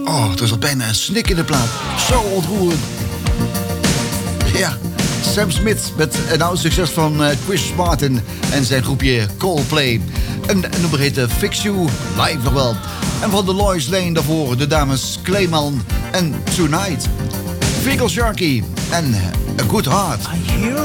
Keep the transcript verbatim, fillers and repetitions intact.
Oh, er zat bijna een snik in de plaat. Zo ontroerend. Ja, Sam Smith met een oud succes van uh, Chris Martin en zijn groepje Coldplay. Een, een nummer heette Fix You, live nog wel. En van de Lois Lane daarvoor de dames Clayman en Tonight. Vehicle Sharky en A Good Heart.